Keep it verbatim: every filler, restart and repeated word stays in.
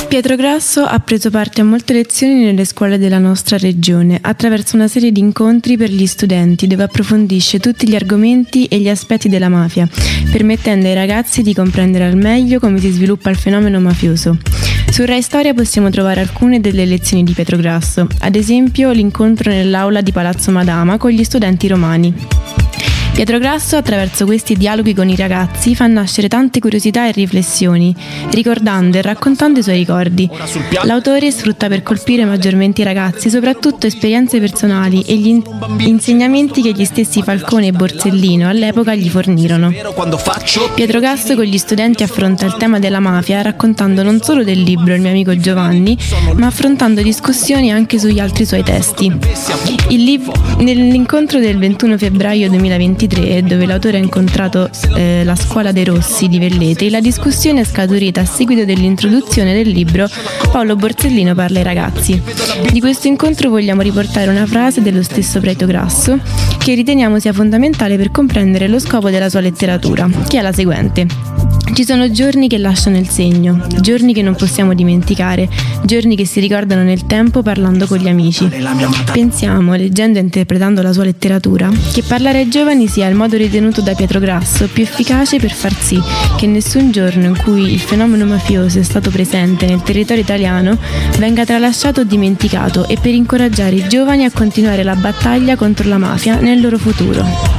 Pietro Grasso ha preso parte a molte lezioni nelle scuole della nostra regione attraverso una serie di incontri per gli studenti dove approfondisce tutti gli argomenti e gli aspetti della mafia, permettendo ai ragazzi di comprendere al meglio come si sviluppa il fenomeno mafioso. Su Rai Storia possiamo trovare alcune delle lezioni di Pietro Grasso, ad esempio l'incontro nell'aula di Palazzo Madama con gli studenti romani. Pietro Grasso, attraverso questi dialoghi con i ragazzi, fa nascere tante curiosità e riflessioni, ricordando e raccontando i suoi ricordi. L'autore sfrutta per colpire maggiormente i ragazzi soprattutto esperienze personali e gli in- insegnamenti che gli stessi Falcone e Borsellino all'epoca gli fornirono. Pietro Grasso con gli studenti affronta il tema della mafia raccontando non solo del libro Il mio amico Giovanni, ma affrontando discussioni anche sugli altri suoi testi. Il lib- nell'incontro del ventuno febbraio duemilaventitré, dove l'autore ha incontrato eh, la scuola dei Rossi di Velletri, la discussione è scaturita a seguito dell'introduzione del libro Paolo Borsellino parla ai ragazzi. Di questo incontro vogliamo riportare una frase dello stesso Pietro Grasso che riteniamo sia fondamentale per comprendere lo scopo della sua letteratura, che è la seguente: ci sono giorni che lasciano il segno, giorni che non possiamo dimenticare, giorni che si ricordano nel tempo parlando con gli amici. Pensiamo, leggendo e interpretando la sua letteratura, che parlare ai giovani sia il modo ritenuto da Pietro Grasso più efficace per far sì che nessun giorno in cui il fenomeno mafioso è stato presente nel territorio italiano venga tralasciato o dimenticato, e per incoraggiare i giovani a continuare la battaglia contro la mafia nel loro futuro.